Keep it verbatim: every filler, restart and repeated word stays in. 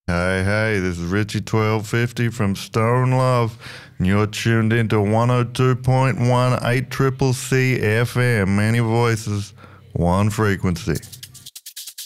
Hey, hey, this is Richie twelve fifty from Stone Love, and you're tuned into one oh two point one eight Triple C F M. Many voices, one frequency.